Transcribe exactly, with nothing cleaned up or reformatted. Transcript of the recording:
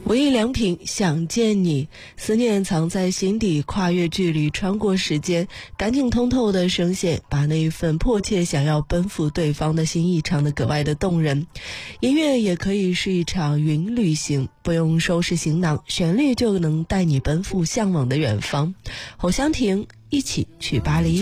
无印良品想见你，思念藏在心底，跨越距离，穿过时间，干净通透的声线，把那一份迫切想要奔赴对方的心意唱得格外的动人。音乐也可以是一场云旅行，不用收拾行囊，旋律就能带你奔赴向往的远方。侯湘婷，一起去巴黎。